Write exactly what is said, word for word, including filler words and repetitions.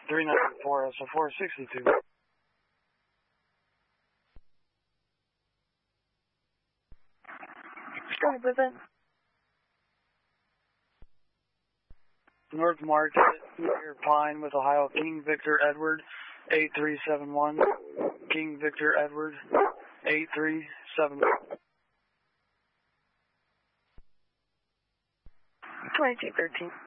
three nine four S O four sixty-two. Sky Prison. North Market, near Pine with Ohio, King Victor Edward, eight three seven one. King Victor Edward, eight three seven one. twenty-two thirteen.